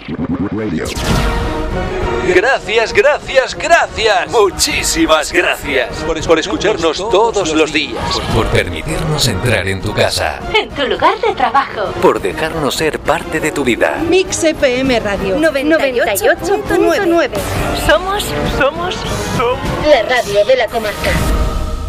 Gracias, gracias, gracias. Muchísimas gracias por escucharnos todos los días. Por permitirnos entrar en tu casa. En tu lugar de trabajo. Por dejarnos ser parte de tu vida. Mix FM Radio 98.9. Somos la radio de la comarca.